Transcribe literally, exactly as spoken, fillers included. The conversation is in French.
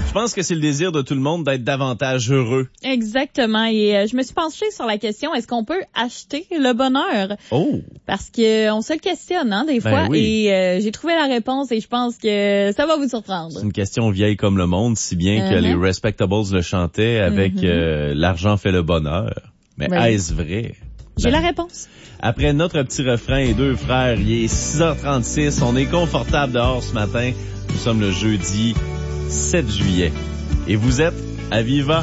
Je pense que c'est le désir de tout le monde d'être davantage heureux. Exactement. Et euh, je me suis penchée sur la question, est-ce qu'on peut acheter le bonheur? Oh! Parce que on se le questionne, hein, des Ben fois. oui. Et euh, j'ai trouvé la réponse et je pense que ça va vous surprendre. C'est une question vieille comme le monde, si bien que Uh-huh. les Respectables le chantaient avec Uh-huh. euh, l'argent fait le bonheur. Mais Oui. est-ce vrai? J'ai Ben, la réponse. Après notre petit refrain et deux frères, il est six heures trente-six. On est confortable dehors ce matin. Nous sommes le jeudi sept juillet. Et vous êtes à Viva.